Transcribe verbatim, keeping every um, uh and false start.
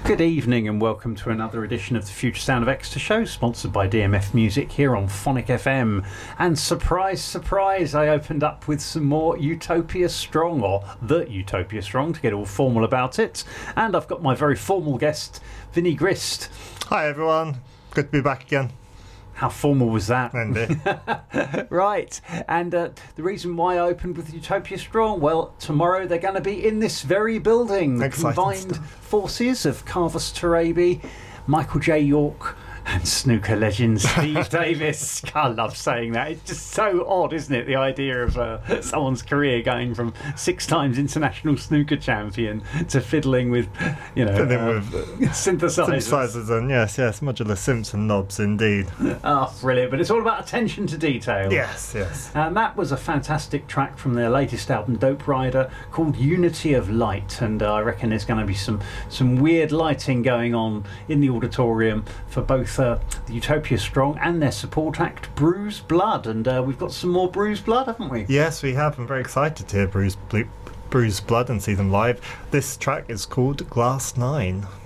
Good evening and welcome to another edition of the Future Sound of Exeter show, sponsored by D M F Music here on Phonic F M. And surprise, surprise, I opened up with some more Utopia Strong, or The Utopia Strong, to get all formal about it. And I've got my very formal guest, Vinnie Grist. Hi everyone, good to be back again. How formal was that? Indeed. Right, and uh, the reason why I opened with Utopia Strong, well, tomorrow they're going to be in this very building. The Exciting combined stuff. forces of Carvus Tarabi, Michael J. York, and snooker legend Steve Davis. I love saying that. It's just so odd, isn't it? The idea of uh, someone's career going from six times international snooker champion to fiddling with, you know, Fiddling uh, with synthesizers. Synthesizers and yes, yes, modular Simpson knobs indeed. Oh, brilliant. But it's all about attention to detail. Yes, yes. And that was a fantastic track from their latest album, Dope Rider, called Unity of Light. And uh, I reckon there's going to be some, some weird lighting going on in the auditorium for both uh, the Utopia Strong and their support act, Bruised Blood. And uh, we've got some more Bruised Blood, haven't we? Yes, we have. I'm very excited to hear Bruised, Ble- Bruised Blood and see them live. This track is called Glass Nine.